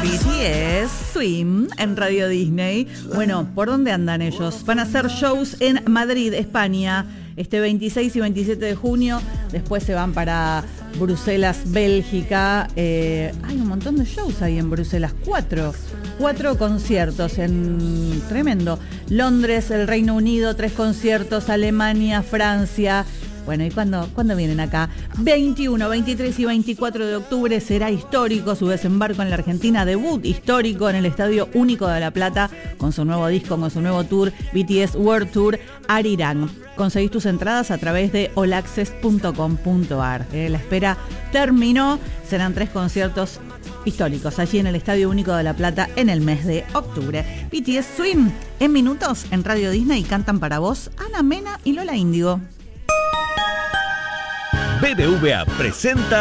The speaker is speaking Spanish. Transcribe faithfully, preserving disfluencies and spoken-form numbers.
B T S, Swim, en Radio Disney. Bueno, ¿por dónde andan ellos? Van a hacer shows en Madrid, España, este veintiséis y veintisiete de junio. Después se van para Bruselas, Bélgica. Eh, hay un montón de shows ahí en Bruselas. Cuatro. Cuatro conciertos en... Tremendo. Londres, el Reino Unido, tres conciertos. Alemania, Francia... Bueno, ¿y cuándo, cuándo vienen acá? veintiuno, veintitrés y veinticuatro de octubre será histórico su desembarco en la Argentina, debut histórico en el Estadio Único de La Plata, con su nuevo disco, con su nuevo tour, B T S World Tour Arirang. Conseguís tus entradas a través de all access punto com punto a r. Eh, la espera terminó, serán tres conciertos históricos allí en el Estadio Único de La Plata en el mes de octubre. B T S Swim, en minutos en Radio Disney, cantan para vos Ana Mena y Lola Índigo. B B V A presenta